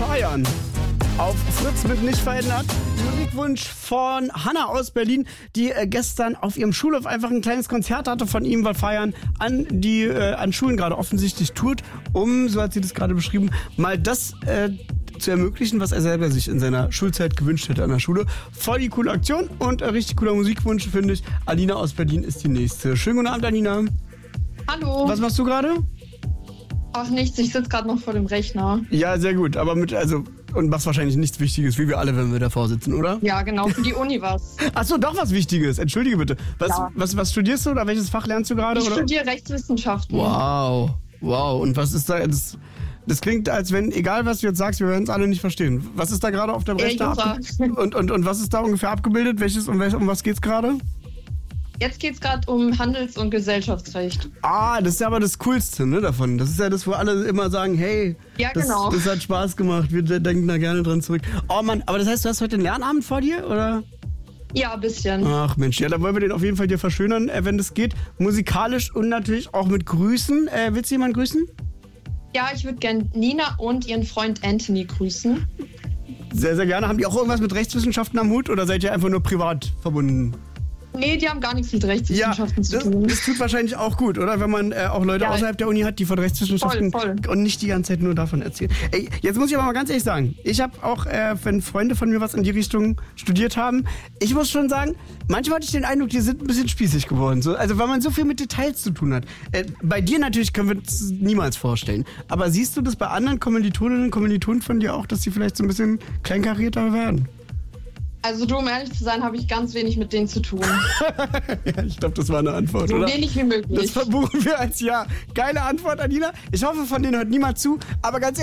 Feiern. Auf Fritz mit Nicht verändert. Musikwunsch von Hanna aus Berlin, die gestern auf ihrem Schulhof einfach ein kleines Konzert hatte von ihm, weil Feiern an Schulen gerade offensichtlich tut, um, so hat sie das gerade beschrieben, mal das zu ermöglichen, was er selber sich in seiner Schulzeit gewünscht hätte an der Schule. Voll die coole Aktion und richtig cooler Musikwunsch, finde ich. Alina aus Berlin ist die nächste. Schönen guten Abend, Alina. Hallo. Was machst du gerade? Ach, nichts, ich sitze gerade noch vor dem Rechner. Ja, sehr gut, aber und machst wahrscheinlich nichts Wichtiges, wie wir alle, wenn wir davor sitzen, oder? Ja, genau, für die Uni was. Achso, doch was Wichtiges. Entschuldige bitte. Was studierst du oder welches Fach lernst du gerade? Ich studiere Rechtswissenschaften. Wow. Und was ist da? Das klingt, als wenn, egal was du jetzt sagst, wir werden es alle nicht verstehen. Was ist da gerade auf dem Rechner? Und was ist da ungefähr abgebildet? Um was geht's gerade? Jetzt geht's gerade um Handels- und Gesellschaftsrecht. Ah, das ist ja aber das Coolste, ne, davon. Das ist ja das, wo alle immer sagen, hey, ja, genau. Das hat Spaß gemacht, wir denken da gerne dran zurück. Oh Mann, aber das heißt, du hast heute einen Lernabend vor dir, oder? Ja, ein bisschen. Ach Mensch, ja, da wollen wir den auf jeden Fall dir verschönern, wenn das geht. Musikalisch und natürlich auch mit Grüßen. Willst du jemanden grüßen? Ja, ich würde gerne Nina und ihren Freund Anthony grüßen. Sehr, sehr gerne. Haben die auch irgendwas mit Rechtswissenschaften am Hut oder seid ihr einfach nur privat verbunden? Nee, die haben gar nichts mit Rechtswissenschaften zu tun. Das tut wahrscheinlich auch gut, oder? Wenn man auch Leute außerhalb der Uni hat, die von Rechtswissenschaften voll. Und nicht die ganze Zeit nur davon erzählen. Ey, jetzt muss ich aber mal ganz ehrlich sagen, ich habe auch, wenn Freunde von mir was in die Richtung studiert haben, ich muss schon sagen, manchmal hatte ich den Eindruck, die sind ein bisschen spießig geworden. So, also weil man so viel mit Details zu tun hat. Bei dir natürlich können wir das niemals vorstellen. Aber siehst du das bei anderen Kommilitoninnen und Kommilitonen von dir auch, dass die vielleicht so ein bisschen kleinkarierter werden? Also du, um ehrlich zu sein, habe ich ganz wenig mit denen zu tun. Ja, ich glaube, das war eine Antwort, so oder? So wenig wie möglich. Das verbuchen wir als Ja. Geile Antwort, Alina. Ich hoffe, von denen hört niemand zu. Aber ganz ehrlich,